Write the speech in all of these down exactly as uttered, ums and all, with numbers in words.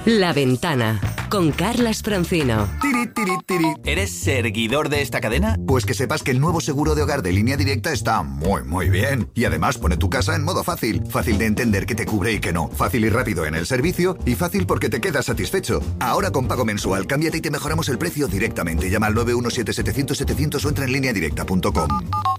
La Ventana, con Carlas Francino. Tiri, tiri, tiri. ¿Eres seguidor de esta cadena? Pues que sepas que el nuevo seguro de hogar de Línea Directa está muy, muy bien. Y además pone tu casa en modo fácil. Fácil de entender que te cubre y que no. Fácil y rápido en el servicio. Y fácil porque te quedas satisfecho. Ahora con pago mensual, cámbiate y te mejoramos el precio directamente. Llama al nueve uno siete siete cero cero siete cero cero o entra en línea directa punto com.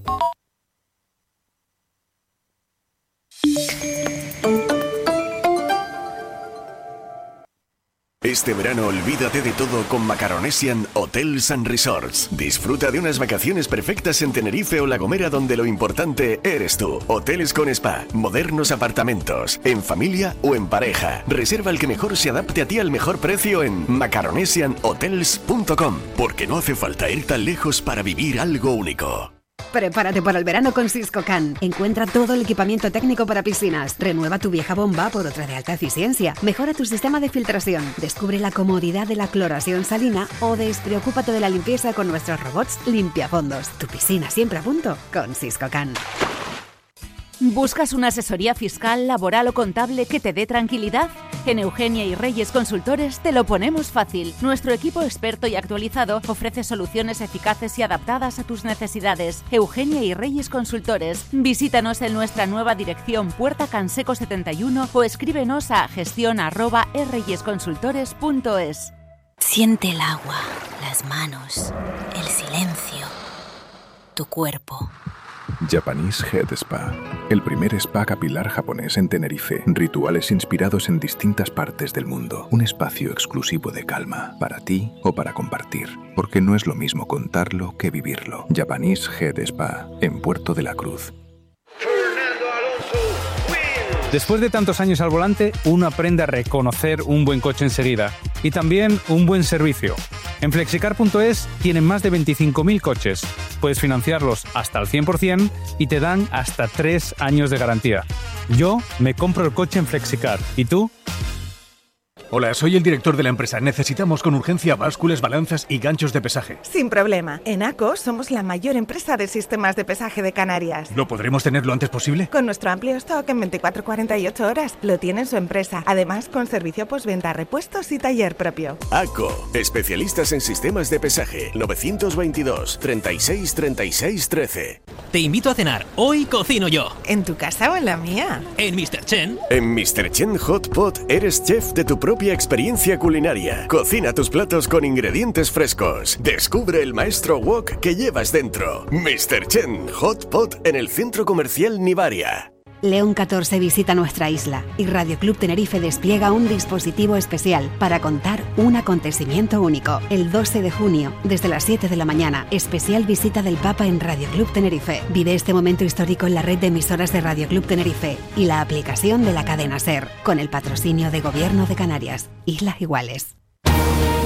Este verano olvídate de todo con Macaronesian Hotels and Resorts. Disfruta de unas vacaciones perfectas en Tenerife o La Gomera, donde lo importante eres tú. Hoteles con spa, modernos apartamentos, en familia o en pareja. Reserva el que mejor se adapte a ti al mejor precio en macaronesian hotels punto com, porque no hace falta ir tan lejos para vivir algo único. Prepárate para el verano con Siscocan. Encuentra todo el equipamiento técnico para piscinas. Renueva tu vieja bomba por otra de alta eficiencia. Mejora tu sistema de filtración. Descubre la comodidad de la cloración salina o despreocúpate de la limpieza con nuestros robots limpiafondos. Tu piscina siempre a punto con Siscocan. ¿Buscas una asesoría fiscal, laboral o contable que te dé tranquilidad? En Eugenia y Reyes Consultores te lo ponemos fácil. Nuestro equipo experto y actualizado ofrece soluciones eficaces y adaptadas a tus necesidades. Eugenia y Reyes Consultores. Visítanos en nuestra nueva dirección Puerta Canseco setenta y uno o escríbenos a gestión arroba reyesconsultores punto es. Siente el agua, las manos, el silencio, tu cuerpo. Japanese Head Spa, el primer spa capilar japonés en Tenerife. Rituales inspirados en distintas partes del mundo. Un espacio exclusivo de calma, para ti o para compartir. Porque no es lo mismo contarlo que vivirlo. Japanese Head Spa, en Puerto de la Cruz. Después de tantos años al volante, uno aprende a reconocer un buen coche enseguida. Y también un buen servicio. En Flexicar punto es tienen más de veinticinco mil coches. Puedes financiarlos hasta el cien por ciento y te dan hasta tres años de garantía. Yo me compro el coche en Flexicar. ¿Y tú? Hola, soy el director de la empresa. Necesitamos con urgencia básculas, balanzas y ganchos de pesaje. Sin problema. En ACO somos la mayor empresa de sistemas de pesaje de Canarias. ¿Lo podremos tener lo antes posible? Con nuestro amplio stock en veinticuatro a cuarenta y ocho horas. Lo tiene en su empresa. Además, con servicio postventa, repuestos y taller propio. ACO, especialistas en sistemas de pesaje. novecientos veintidós, treinta y seis, treinta y seis, trece. Te invito a cenar. Hoy cocino yo. ¿En tu casa o en la mía? En mister Chen. En mister Chen Hot Pot eres chef de tu propia experiencia culinaria. Cocina tus platos con ingredientes frescos. Descubre el maestro wok que llevas dentro. mister Chen Hot Pot en el Centro Comercial Nivaria. León catorce visita nuestra isla y Radio Club Tenerife despliega un dispositivo especial para contar un acontecimiento único. El doce de junio, desde las siete de la mañana, especial visita del Papa en Radio Club Tenerife. Vive este momento histórico en la red de emisoras de Radio Club Tenerife y la aplicación de la cadena SER, con el patrocinio de Gobierno de Canarias. Islas Iguales.